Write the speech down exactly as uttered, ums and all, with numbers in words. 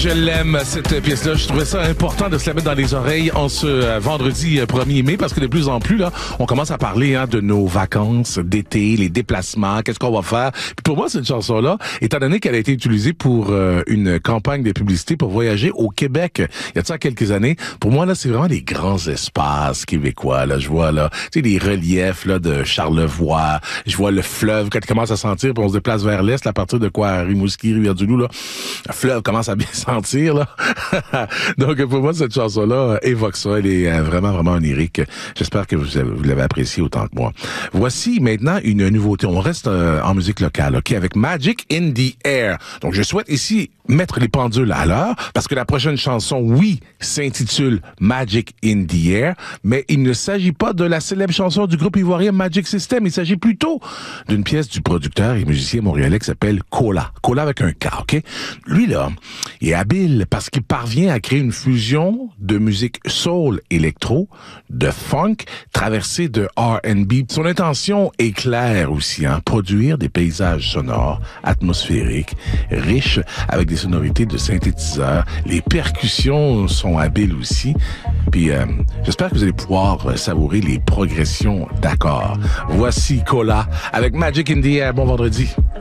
je l'aime, cette pièce-là. Je trouvais ça important de se la mettre dans les oreilles en ce euh, vendredi premier mai, parce que de plus en plus, là, on commence à parler hein, de nos vacances d'été, les déplacements, qu'est-ce qu'on va faire. Puis pour moi, cette chanson-là, étant donné qu'elle a été utilisée pour euh, une campagne de publicité pour voyager au Québec, il y a de ça quelques années, pour moi, là, c'est vraiment les grands espaces québécois. Là, je vois là, tu sais, les reliefs là de Charlevoix, je vois le fleuve quand il commence à sentir, puis on se déplace vers l'est, là, à partir de quoi, Rimouski, Rivière-du-Loup, là, le fleuve commence à bien sentir, là. Donc, pour moi, cette chanson-là évoque ça. Elle est vraiment, vraiment onirique. J'espère que vous, avez, vous l'avez appréciée autant que moi. Voici maintenant une nouveauté. On reste euh, en musique locale, OK, avec Magic in the Air. Donc, je souhaite ici mettre les pendules à l'heure, parce que la prochaine chanson, oui, s'intitule Magic in the Air, mais il ne s'agit pas de la célèbre chanson du groupe ivoirien Magic System. Il s'agit plutôt d'une pièce du producteur et musicien montréalais qui s'appelle Cola. Cola avec un K, OK? Lui, là, il est habile parce qu'il parvient à créer une fusion de musique soul électro, de funk, traversée de R and B. Son intention est claire aussi, hein, produire des paysages sonores, atmosphériques, riches, avec des sonorités de synthétiseurs. Les percussions sont habiles aussi. Puis, euh, j'espère que vous allez pouvoir euh, savourer les progressions d'accords. Voici Cola avec Magic in the Air. Bon vendredi.